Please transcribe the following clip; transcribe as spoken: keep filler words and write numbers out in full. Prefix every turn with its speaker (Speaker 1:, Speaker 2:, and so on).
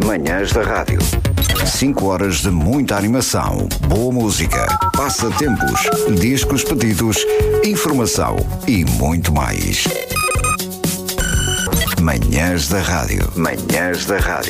Speaker 1: Manhãs da Rádio. Cinco horas de muita animação, boa música, passatempos, discos pedidos, informação e muito mais. Manhãs da Rádio. Manhãs da Rádio.